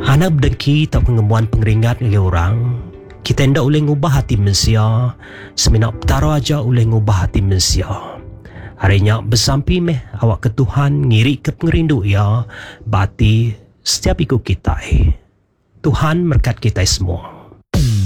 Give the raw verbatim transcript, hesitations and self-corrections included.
Anak berdengki tak pengemuan pengeringat oleh orang. Kita hendak boleh ngubah hati manusia, semenak petara aja boleh ngubah hati manusia. Harinya bersampi meh awak ke Tuhan, ngiri ke pengerindu ya, bati setiap ikut kita. Tuhan berkat kita semua.